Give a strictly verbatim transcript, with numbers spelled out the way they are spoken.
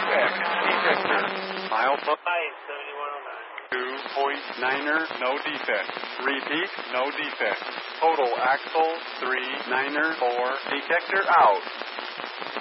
defect. Detector. Milepost. Five seventy-one oh nine. two point niner, no defect. Repeat, no defect. Total axle, three, niner, four. Detector out.